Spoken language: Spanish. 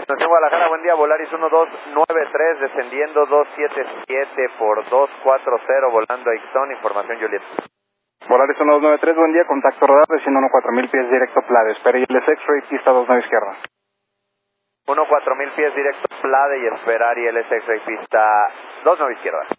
Atención Guadalajara, buen día, Volaris 1293, descendiendo 277 por 240, volando a Ixtón, información Juliet. Volaris 1293, buen día, contacto radar, desciendo 14000 pies directo Plade, espera ILS X-Ray, pista 29 izquierda. 14000 pies directo Plade y esperar ILS X-Ray, pista 29 izquierda.